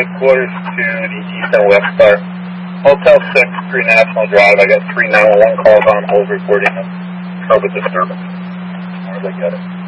headquarters to the East and West Star. Hotel 6, 3 National Drive. I got 3 911 calls on hold reporting trouble disturbance. Where did I get it?